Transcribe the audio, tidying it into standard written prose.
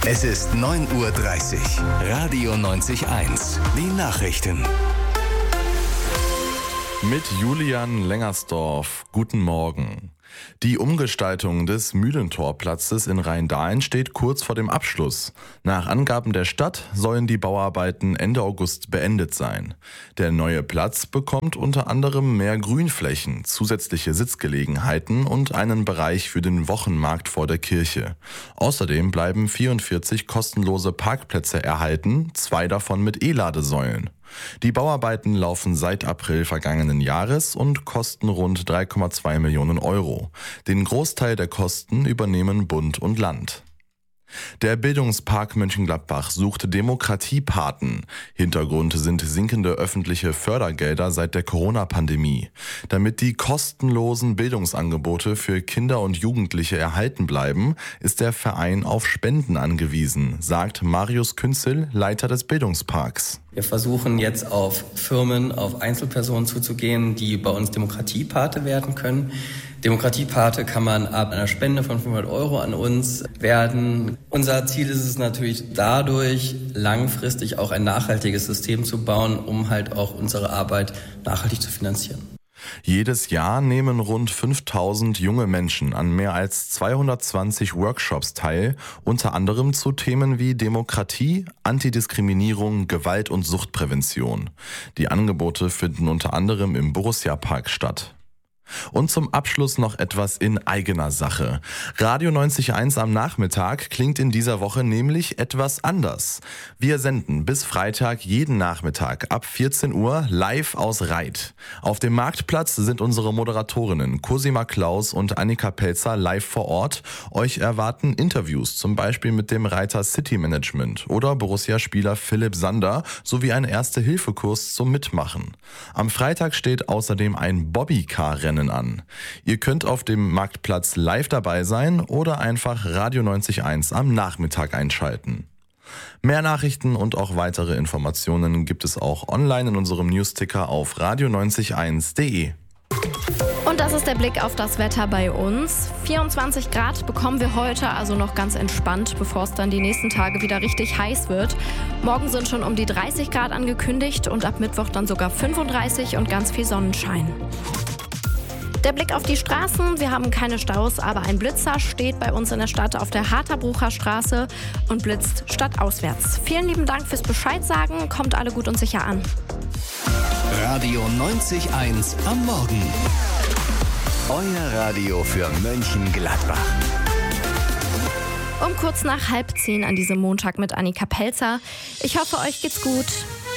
Es ist 9:30 Uhr. Radio 90.1. Die Nachrichten. Mit Julian Lengersdorf. Guten Morgen. Die Umgestaltung des Mühlentorplatzes in Rheindahlen steht kurz vor dem Abschluss. Nach Angaben der Stadt sollen die Bauarbeiten Ende August beendet sein. Der neue Platz bekommt unter anderem mehr Grünflächen, zusätzliche Sitzgelegenheiten und einen Bereich für den Wochenmarkt vor der Kirche. Außerdem bleiben 44 kostenlose Parkplätze erhalten, 2 davon mit E-Ladesäulen. Die Bauarbeiten laufen seit April vergangenen Jahres und kosten rund 3,2 Millionen Euro. Den Großteil der Kosten übernehmen Bund und Land. Der Bildungspark Mönchengladbach sucht Demokratiepaten. Hintergrund sind sinkende öffentliche Fördergelder seit der Corona-Pandemie. Damit die kostenlosen Bildungsangebote für Kinder und Jugendliche erhalten bleiben, ist der Verein auf Spenden angewiesen, sagt Marius Künzel, Leiter des Bildungsparks. Wir versuchen jetzt auf Firmen, auf Einzelpersonen zuzugehen, die bei uns Demokratiepate werden können. Demokratiepate kann man ab einer Spende von 500 Euro an uns werden. Unser Ziel ist es natürlich dadurch, langfristig auch ein nachhaltiges System zu bauen, um halt auch unsere Arbeit nachhaltig zu finanzieren. Jedes Jahr nehmen rund 5000 junge Menschen an mehr als 220 Workshops teil, unter anderem zu Themen wie Demokratie, Antidiskriminierung, Gewalt und Suchtprävention. Die Angebote finden unter anderem im Borussia-Park statt. Und zum Abschluss noch etwas in eigener Sache. Radio 90.1 am Nachmittag klingt in dieser Woche nämlich etwas anders. Wir senden bis Freitag jeden Nachmittag ab 14 Uhr live aus Reit. Auf dem Marktplatz sind unsere Moderatorinnen Cosima Klaus und Annika Pelzer live vor Ort. Euch erwarten Interviews, zum Beispiel mit dem Reiter City Management oder Borussia-Spieler Philipp Sander sowie ein Erste-Hilfe-Kurs zum Mitmachen. Am Freitag steht außerdem ein Bobbycar-Rennen an. Ihr könnt auf dem Marktplatz live dabei sein oder einfach Radio 90.1 am Nachmittag einschalten. Mehr Nachrichten und auch weitere Informationen gibt es auch online in unserem Newsticker auf radio901.de. Und das ist der Blick auf das Wetter bei uns. 24 Grad bekommen wir heute, also noch ganz entspannt, bevor es dann die nächsten Tage wieder richtig heiß wird. Morgen sind schon um die 30 Grad angekündigt und ab Mittwoch dann sogar 35 und ganz viel Sonnenschein. Der Blick auf die Straßen, wir haben keine Staus, aber ein Blitzer steht bei uns in der Stadt auf der Harterbrucher Straße und blitzt stadtauswärts. Vielen lieben Dank fürs Bescheid sagen, kommt alle gut und sicher an. Radio 90.1 am Morgen. Euer Radio für Mönchengladbach. Um kurz nach 9:30 an diesem Montag mit Annika Pelzer. Ich hoffe, euch geht's gut.